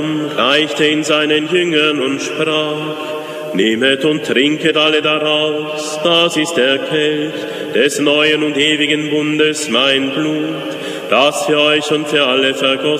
reichte ihn seinen Jüngern und sprach: Nehmet und trinket alle daraus, das ist der Kelch des neuen und ewigen Bundes, mein Blut, das für euch und für alle vergossen